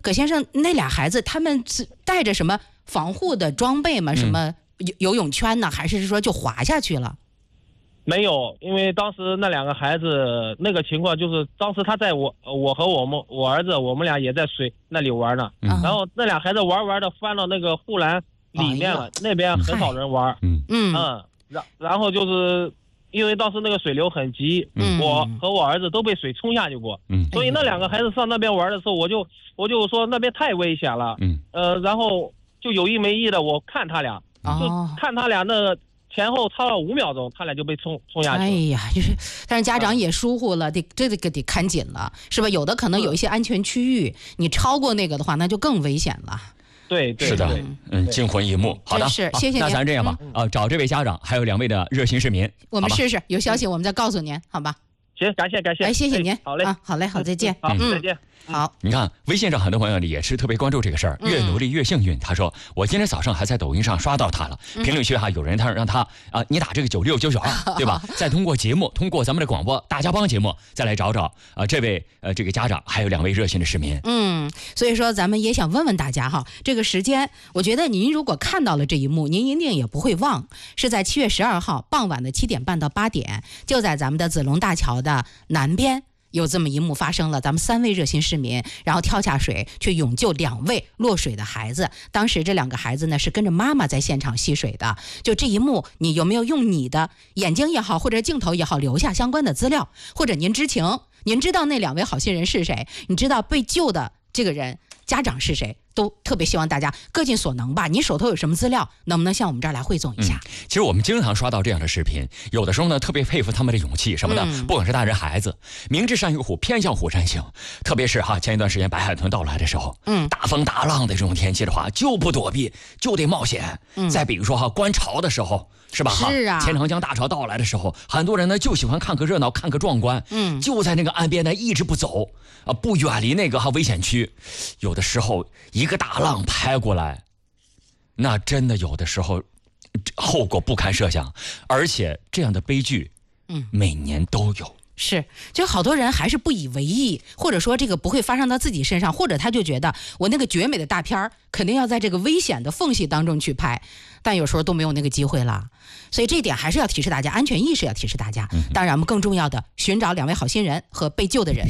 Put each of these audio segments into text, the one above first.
葛先生那俩孩子他们带着什么防护的装备吗？什么游泳圈呢？还是说就滑下去了？ 没有，因为当时那两个孩子那个情况就是，当时他在我和我儿子，我们俩也在水那里玩呢。然后那俩孩子玩的翻到那个护栏里面了，那边很少人玩。然后就是因为当时那个水流很急，我和我儿子都被水冲下去过，所以那两个孩子上那边玩的时候，我就说那边太危险了。然后就有意没意的我看他俩，就看他俩那前后超了5秒钟，他俩就被冲下去了。 哎呀，但是家长也疏忽了，这个得看紧了，是吧？有的可能有一些安全区域，你超过那个的话，那就更危险了。 对， 是的，惊魂一幕。好的， 是谢谢您。 那咱这样吧，找这位家长还有2位的热心市民， 我们试试，有消息我们再告诉您，好吧？ 行，感谢。 哎，谢谢您。 好嘞， 好嘞，好，再见。 好，再见。 好， 你看微信上很多朋友也是特别关注这个事儿，越努力越幸运。他说我今天早上还在抖音上刷到他了，评论区有人让他你打这个9699对吧？再通过咱们的广播大家帮节目再来找这位这个家长还有2位热心的市民。 所以说咱们也想问问大家哈，这个时间我觉得您如果看到了这一幕，您一定也不会忘，是在7月12号傍晚的7点半到8点，就在咱们的子龙大桥的南边有这么一幕发生了，咱们3位热心市民然后跳下水去勇救2位落水的孩子。当时这2个孩子呢是跟着妈妈在现场戏水的。就这一幕，你有没有用你的眼睛也好，或者镜头也好，留下相关的资料，或者您知情，您知道那2位好心人是谁，你知道被救的这个人家长是谁，都特别希望大家各尽所能吧。你手头有什么资料，能不能向我们这儿来汇总一下？ 其实我们经常刷到这样的视频，有的时候呢特别佩服他们的勇气什么的，不管是大人孩子，明知山有虎，偏向虎山行。特别是前一段时间白海豚到来的时候，大风大浪的这种天气的话，就不躲避，就得冒险。再比如说观潮的时候，是吧？ 是啊， 钱长江大潮到来的时候，很多人呢就喜欢看个热闹，看个壮观，就在那个岸边呢一直不走不远离那个危险区。有的时候一个大浪拍过来，那真的有的时候后果不堪设想，而且这样的悲剧每年都有。 是，就好多人还是不以为意，或者说这个不会发生到自己身上，或者他就觉得我那个绝美的大片肯定要在这个危险的缝隙当中去拍，但有时候都没有那个机会了。所以这一点还是要提示大家，安全意识要提示大家。当然我们更重要的，寻找2位好心人和被救的人。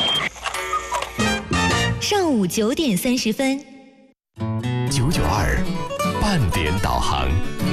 上午9点30分 992半点导航。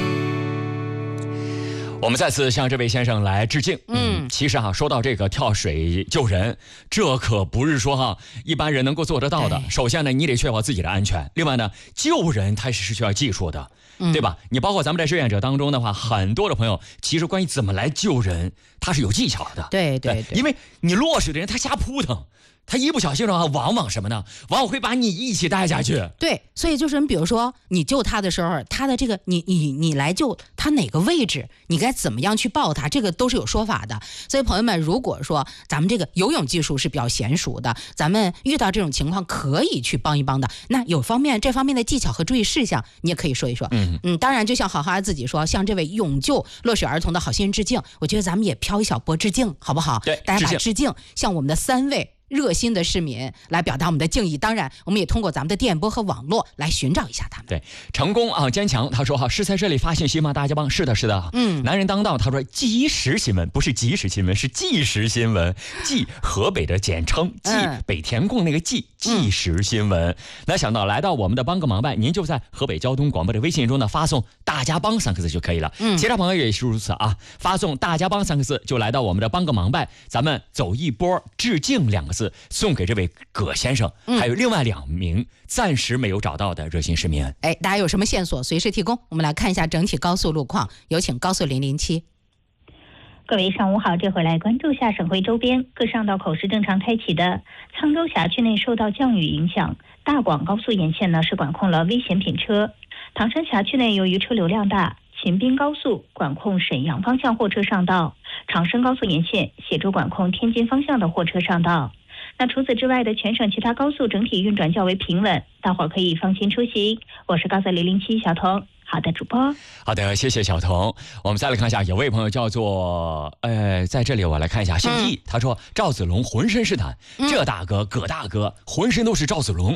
我们再次向这位先生来致敬。其实说到这个跳水救人，这可不是说一般人能够做得到的。首先呢，你得确保自己的安全。另外呢，救人它是需要技术的，对吧？你包括咱们在志愿者当中的话，很多的朋友其实关于怎么来救人，他是有技巧的。 对， 因为你落水的人他瞎扑腾，他一不小心的话，往往什么呢？往往会把你一起带下去。 对，所以就是你比如说你救他的时候，他的这个你来救他哪个位置，你该怎么样去抱他，这个都是有说法的。所以朋友们，如果说咱们这个游泳技术是比较娴熟的，咱们遇到这种情况可以去帮一帮的，那这方面的技巧和注意事项，你也可以说一说。当然就像好好自己说，向这位勇救落水儿童的好心人致敬。我觉得咱们也飘一小波致敬，好不好？ 对， 大家把致敬向我们的3位热心的市民来表达我们的敬意。当然我们也通过咱们的电波和网络来寻找一下他们。 对，成功坚强他说是在这里发信息吗？大家帮。是的男人当道他说即时新闻，不是即时新闻，是即时新闻，即河北的简称，即北田共那个即时新闻。那想到来到我们的帮个忙办，您就在河北交通广播的微信中呢发送大家帮3个字就可以了。其他朋友也是如此发送大家帮3个字就来到我们的帮个忙办，咱们走一波致敬2个字送给这位葛先生，还有另外2名暂时没有找到的热心市民。 大家有什么线索随时提供。我们来看一下整体高速路况，有请高速007。 各位上午好，这回来关注下省会周边各上道口是正常开启的。沧州辖区内受到降雨影响，大广高速沿线呢是管控了危险品车。唐山辖区内由于车流量大，秦滨高速管控沈阳方向货车上道，长深高速沿线协助管控天津方向的货车上道。那除此之外的全省其他高速整体运转较为平稳，大伙儿可以放心出行。我是高速007小童。好的，主播。 好的，谢谢小童。我们再来看一下，有位朋友叫做在这里我来看一下姓易，他说赵子龙浑身是胆，这大哥葛大哥浑身都是赵子龙，